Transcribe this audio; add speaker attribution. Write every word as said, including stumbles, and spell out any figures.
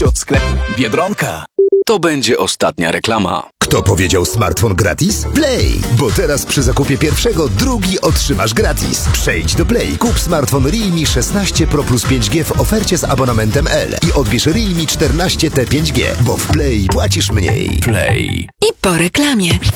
Speaker 1: Od sklepu Biedronka. To będzie ostatnia reklama.
Speaker 2: Kto powiedział smartfon gratis? Play! Bo teraz przy zakupie pierwszego drugi otrzymasz gratis. Przejdź do Play, kup smartfon Realme szesnaście Pro Plus pięć G w ofercie z abonamentem L i odbierz Realme czternaście T pięć G, bo w Play płacisz mniej.
Speaker 1: Play.
Speaker 3: I po reklamie.